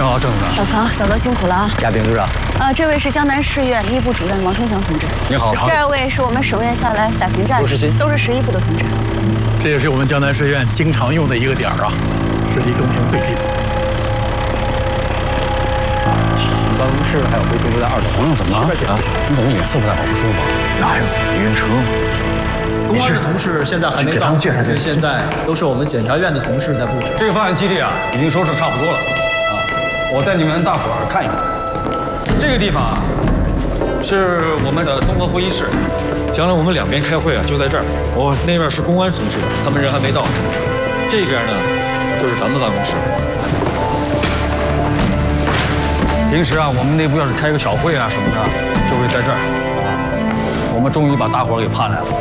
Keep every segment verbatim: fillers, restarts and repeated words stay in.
好，郑组长。 老曹、小罗辛苦了啊！ 亚兵组长。 啊，这位是江南市院医部主任王春祥同志。 你好。 这二位是我们省院下来打前站的， 都是新， 都是十一部的同志。 这也是我们江南市院经常用的一个点儿啊，是离东平最近。 办公室还有会议都在二楼。 王勇怎么了？啊，你怎么脸色不太好，不舒服吧？ 哪有晕车？ 公安的同事现在还没到，所以现在都是我们检察院的同事在布置。 这个办案基地啊，已经收拾差不多了啊。我带你们大伙儿看一看。这个地方啊，是我们的综合会议室。将来我们两边开会啊，就在这儿。哦，那边是公安同事，他们人还没到。这边呢，就是咱们办公室。平时啊，我们内部要是开个小会啊什么的，就会在这儿。啊，我们终于把大伙儿给盼来了。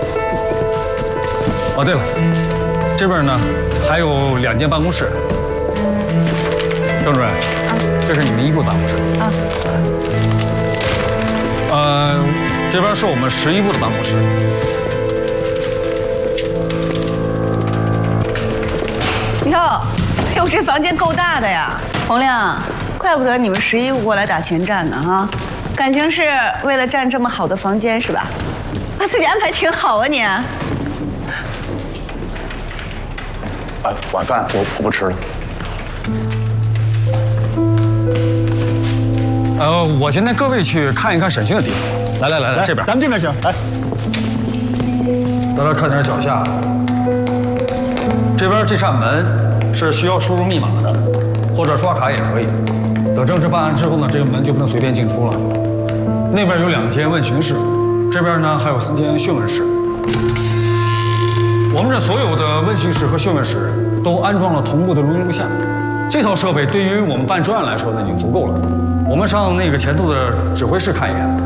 哦，对了，这边呢还有两间办公室。郑主任，啊，这是你们一部办公室。啊。呃，这边是我们十一部的办公室。 哟，哟，这房间够大的呀，洪亮，怪不得你们十一部过来打前站呢哈，感情是为了占这么好的房间是吧？把自己安排挺好啊你。 啊，晚饭我我不吃了。 呃，我先带各位去看一看审讯的地方。来来来来，这边， 咱们这边行。来， 大家看点脚下。这边这扇门是需要输入密码的，或者刷卡也可以。等正式办案之后呢，这个门就不能随便进出了。那边有两间问询室，这边呢还有三间讯问室。我们这所有的问询室和讯问室都安装了同步的录音录像，这套设备对于我们办专案来说呢已经足够了。我们上那个前头的指挥室看一眼。